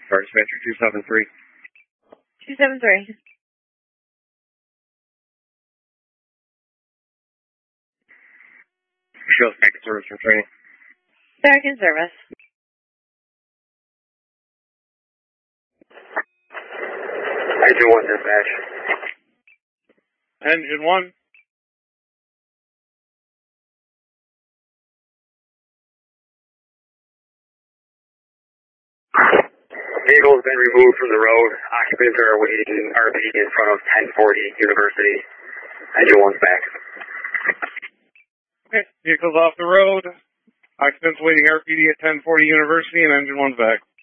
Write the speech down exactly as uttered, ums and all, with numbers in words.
Car dispatcher two seven three. two seven three. Shields back in service for training. Back in service. Engine one dispatch. Engine one. Vehicle has been removed from the road. Occupants are awaiting R P in front of ten forty University. Engine one's back. Okay, vehicle's off the road. Occupants waiting R P D at ten forty University, and engine one's back.